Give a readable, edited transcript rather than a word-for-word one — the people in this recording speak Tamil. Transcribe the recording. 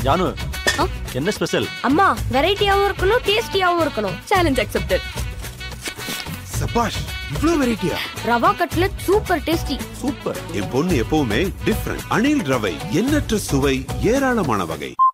ஜானு என்ன ஸ்பெஷல்? அம்மா வெரைட்டியாவும் இருக்கணும் டேஸ்டியாவும் இருக்கணும். Challenge accepted. சபாஷ், இவ்ளோ வெரைட்டியா? Rava cutlet super tasty. Super. என் பொண்ணு எப்பவுமே டிஃபரண்ட். அணில் ரவை, எண்ணற்ற சுவை, ஏராளமான வகை.